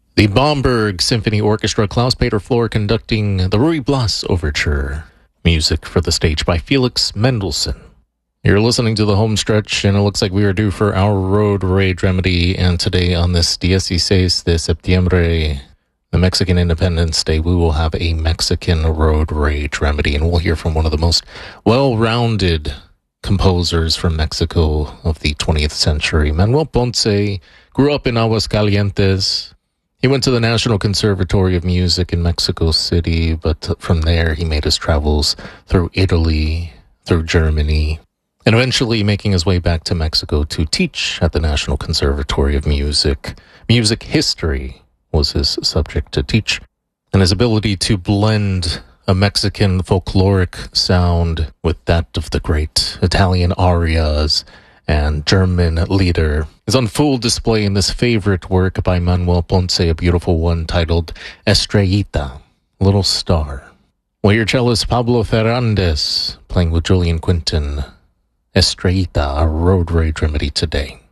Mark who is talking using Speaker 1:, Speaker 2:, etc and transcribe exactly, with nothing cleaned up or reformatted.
Speaker 1: The Bomberg Symphony Orchestra, Klaus-Peter Flohr conducting the Ruy Blas Overture. Music for the stage by Felix Mendelssohn. You're listening to the home stretch, and it looks like we are due for our road rage remedy. And today on this dieciséis de septiembre, the Mexican Independence Day, we will have a Mexican road rage remedy. And we'll hear from one of the most well-rounded composers from Mexico of the twentieth century. Manuel Ponce grew up in Aguascalientes. He went to the National Conservatory of Music in Mexico City, but from there he made his travels through Italy, through Germany, and eventually making his way back to Mexico to teach at the National Conservatory of Music. Music history was his subject to teach, and his ability to blend a Mexican folkloric sound with that of the great Italian arias and German lieder is on full display in this favorite work by Manuel Ponce, a beautiful one titled Estrellita, Little Star. Well, your cellist Pablo Ferrandez playing with Julian Quinton. Estrellita, our road rage remedy today.